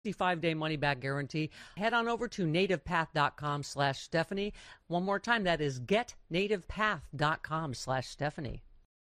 65-day money-back guarantee. Head on over to nativepath.com/Stephanie. One more time, that is getnativepath.com/Stephanie.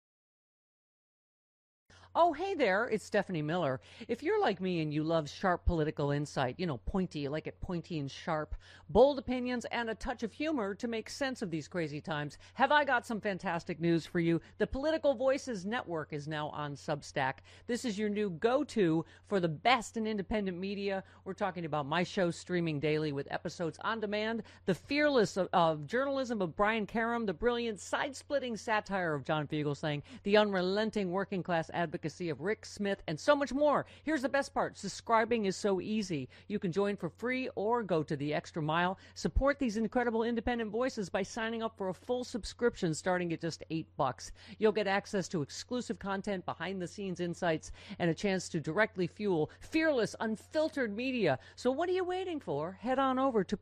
Oh, hey there, it's Stephanie Miller. If you're like me and you love sharp political insight, pointy, you like it pointy and sharp, bold opinions, and a touch of humor to make sense of these crazy times, have I got some fantastic news for you. The Political Voices Network is now on Substack. This is your new go-to for the best in independent media. We're talking about my show streaming daily with episodes on demand, the fearless of journalism of Brian Karem, the brilliant side-splitting satire of John Fugelsang, the unrelenting working-class advocacy of Rick Smith, and so much more. Here's the best part. Subscribing is so easy. You can join for free or go to the extra mile. Support these incredible independent voices by signing up for a full subscription starting at just $8. You'll get access to exclusive content, behind-the-scenes insights, and a chance to directly fuel fearless, unfiltered media. So what are you waiting for? Head on over to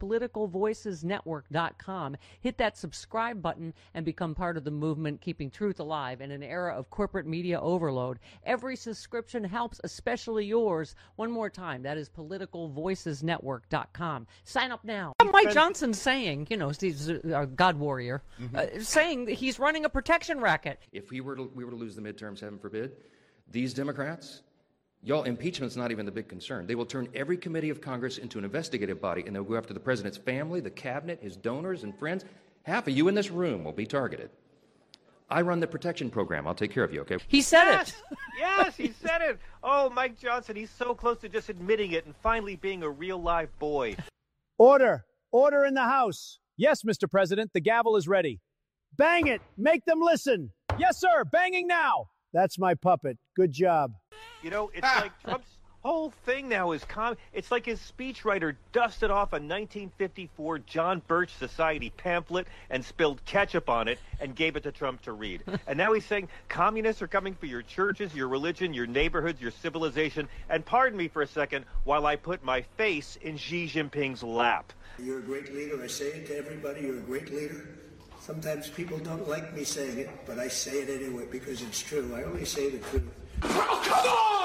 politicalvoicesnetwork.com, hit that subscribe button, and become part of the movement keeping truth alive in an era of corporate media overload. Every subscription helps, especially yours. One more time, that is politicalvoicesnetwork.com. Sign up now. Mike Johnson saying, he's a God warrior, saying that he's running a protection racket. If we were to lose the midterms, heaven forbid, these Democrats, y'all, impeachment's not even the big concern. They will turn every committee of Congress into an investigative body, and they'll go after the president's family, the cabinet, his donors and friends. Half of you in this room will be targeted. I run the protection program. I'll take care of you, okay? He said it. Yes, he said it. Oh, Mike Johnson, he's so close to just admitting it and finally being a real live boy. Order. Order in the House. Yes, Mr. President, the gavel is ready. Bang it. Make them listen. Yes, sir. Banging now. That's my puppet. Good job. It's like Trump's whole thing now is it's like his speechwriter dusted off a 1954 John Birch Society pamphlet and spilled ketchup on it and gave it to Trump to read. And now he's saying communists are coming for your churches, your religion, your neighborhoods, your civilization. And pardon me for a second while I put my face in Xi Jinping's lap. You're a great leader. I say it to everybody. You're a great leader. Sometimes people don't like me saying it, but I say it anyway because it's true. I only say the truth. Oh, come on!